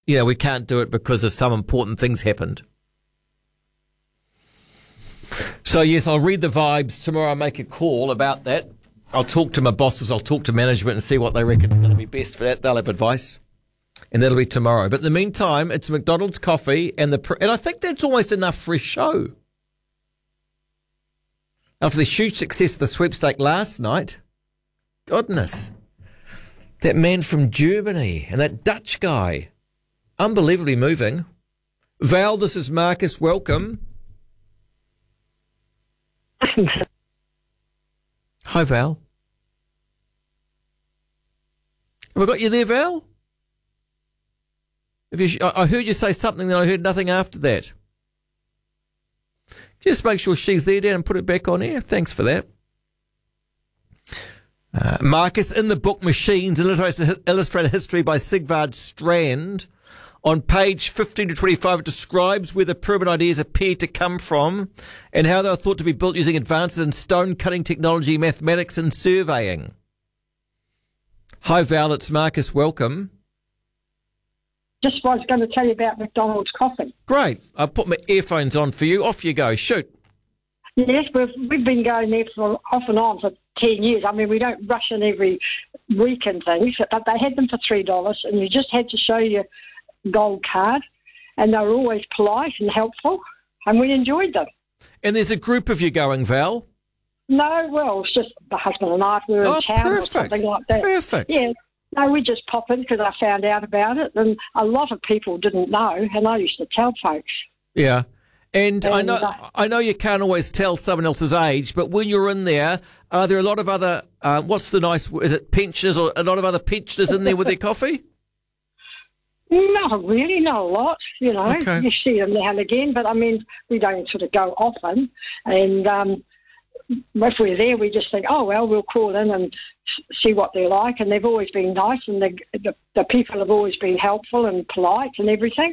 we can't do it because of some important things happened. So, yes, I'll read the vibes tomorrow. I'll make a call about that. I'll talk to my bosses. I'll talk to management and see what they reckon is going to be best for that. They'll have advice. And that'll be tomorrow. But in the meantime, it's McDonald's coffee and I think that's almost enough for a show. After the huge success of the sweepstake last night, goodness, that man from Germany and that Dutch guy, unbelievably moving. Val, this is Marcus. Welcome. Hi, Val. Have I got you there, Val? I heard you say something, then I heard nothing after that. Just make sure she's there, Dan, and put it back on air. Thanks for that. Marcus, in the book Machines, Illustrated History by Sigvard Strand, on page 15 to 25, it describes where the pyramid ideas appear to come from and how they were thought to be built using advances in stone-cutting technology, mathematics and surveying. Hi, Val, it's Marcus. Welcome. Just was going to tell you about McDonald's coffee. Great. I'll put my earphones on for you. Off you go. Shoot. Yes, we've been going there for off and on for 10 years. I mean, we don't rush in every week and things, but they had them for $3 and you just had to show your gold card, and they were always polite and helpful, and we enjoyed them. And there's a group of you going, Val? No, well, it's just my husband and I, if we were in town or something like that. Perfect. Yeah. No, we just pop in because I found out about it, and a lot of people didn't know, and I used to tell folks. Yeah. And I know you can't always tell someone else's age, but when you're in there, are there a lot of other, is it pensioners or a lot of other pensioners in there with their coffee? Not really, not a lot, Okay. You see them now and again, but I mean, we don't sort of go often. And if we're there, we just think, oh, well, we'll call in and see what they're like. And they've always been nice, and the people have always been helpful and polite and everything.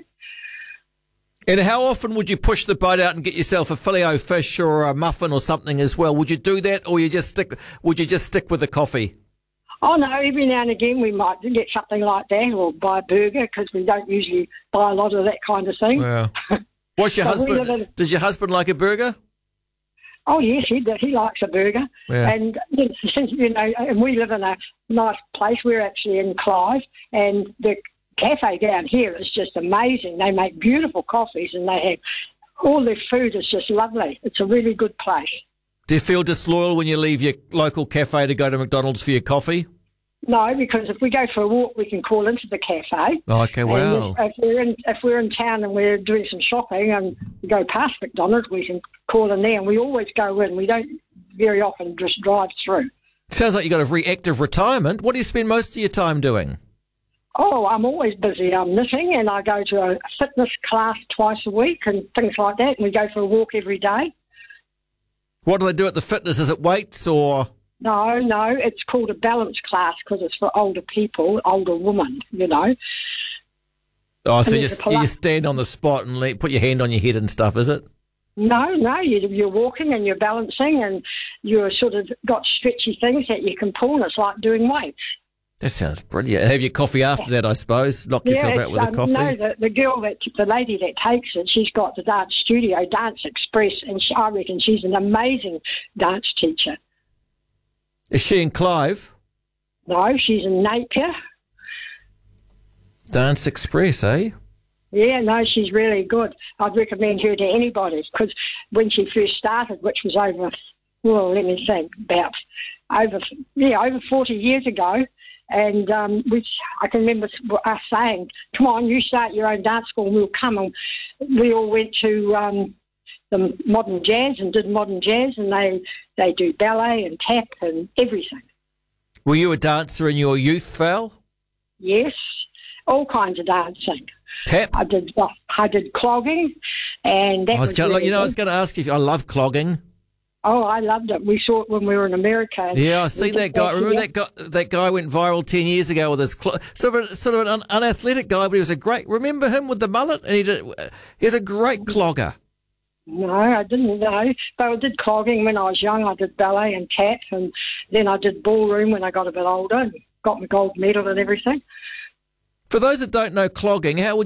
And how often would you push the boat out and get yourself a filet-o-fish or a muffin or something as well? Would you do that, or would you just stick with the coffee? Oh, no, every now and again we might get something like that, or buy a burger, because we don't usually buy a lot of that kind of thing. Wow. What's your husband? Does your husband like a burger? Oh, yes, he likes a burger. Yeah. And, and we live in a nice place. We're actually in Clive, and the cafe down here is just amazing. They make beautiful coffees, and they have all their food is just lovely. It's a really good place. Do you feel disloyal when you leave your local cafe to go to McDonald's for your coffee? No, because if we go for a walk, we can call into the cafe. Oh, okay, wow. And if we're in town and we're doing some shopping and we go past McDonald's, we can call in there, and we always go in. We don't very often just drive through. Sounds like you've got a very active retirement. What do you spend most of your time doing? Oh, I'm always busy. I'm knitting, and I go to a fitness class twice a week and things like that, and we go for a walk every day. What do they do at the fitness? Is it weights or...? No, it's called a balance class because it's for older people, older women, Oh, so you stand on the spot and put your hand on your head and stuff, is it? No, you're walking and you're balancing, and you're sort of got stretchy things that you can pull, and it's like doing weights. That sounds brilliant. And have your coffee after that, I suppose? Knock yourself out with a coffee? No, the lady that takes it, she's got the dance studio, Dance Express, and I reckon she's an amazing dance teacher. Is she in Clive? No, she's in Napier. Dance Express, eh? Yeah, no, she's really good. I'd recommend her to anybody, because when she first started, which was over 40 years ago, and I can remember us saying, come on, you start your own dance school and we'll come. And we all went to the modern jazz and did modern jazz, and they do ballet and tap and everything. Were you a dancer in your youth, Val? Yes, all kinds of dancing. Tap? I did clogging, and that was really good. I was going to ask you if I love clogging. Oh, I loved it. We saw it when we were in America. Yeah, I seen that guy. Remember that guy went viral 10 years ago with his sort of an unathletic guy, but he was a great. Remember him with the mullet? And he was a great clogger. No, I didn't know. But I did clogging when I was young. I did ballet and tap, and then I did ballroom when I got a bit older and got my gold medal and everything. For those that don't know clogging, how would